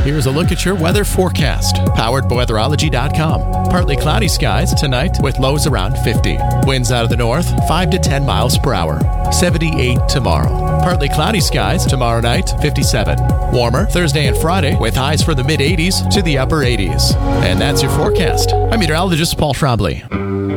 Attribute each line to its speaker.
Speaker 1: here's a look at your weather forecast. Powered by weatherology.com. Partly cloudy skies tonight with lows around 50. Winds out of the north, 5 to 10 miles per hour. 78 tomorrow. Partly cloudy skies tomorrow night, 57. Warmer Thursday and Friday with highs from the mid-80s to the upper 80s. And that's your forecast. I'm meteorologist Paul Trombley.